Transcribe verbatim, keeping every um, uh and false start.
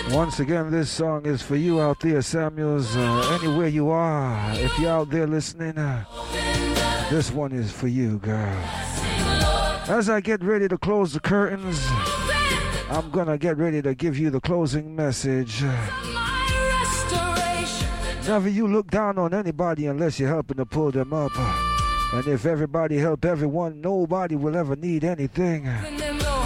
Once again, this song is for you out there, Samuels, uh, anywhere you are. If you're out there listening, uh, this one is for you, girl. As I get ready to close the curtains, I'm gonna get ready to give you the closing message. Never you look down on anybody unless you're helping to pull them up. And if everybody help everyone, nobody will ever need anything.